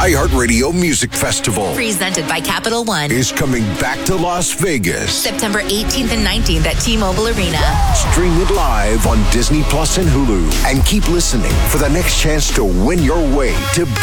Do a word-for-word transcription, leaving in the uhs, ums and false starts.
iHeartRadio Music Festival Presented by Capital One. is coming back to Las Vegas. September eighteenth and nineteenth at T-Mobile Arena. Stream it live on Disney Plus and Hulu. And keep listening for the next chance to win your way to